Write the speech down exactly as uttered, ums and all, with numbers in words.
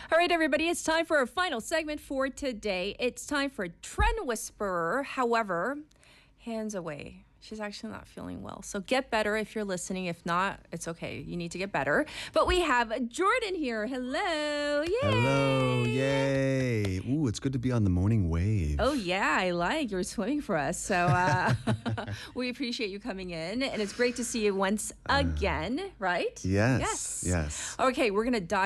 All right, everybody, it's time for our final segment for today. It's time for Trend Whisperer. However, hands away. She's actually not feeling well. So get better if you're listening. If not, it's okay. You need to get better. But we have Jordan here. Hello. Yay. Hello. Yay. Ooh, it's good to be on the morning wave. Oh, yeah, I like you're swimming for us. So uh, we appreciate you coming in. And it's great to see you once again, right? Yes. Yes. Yes. Okay, we're going to dive